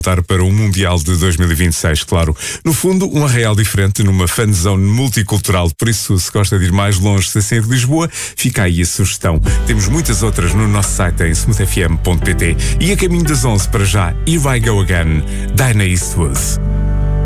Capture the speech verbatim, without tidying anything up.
Para o Mundial de dois mil e vinte e seis, claro. No fundo, um arraial diferente numa fanzone multicultural. Por isso, se gosta de ir mais longe sem ser de Lisboa, fica aí a sugestão. Temos muitas outras no nosso site em smooth f m ponto p t. E a caminho das onze para já, Here I Go Again, Dinah Eastwood.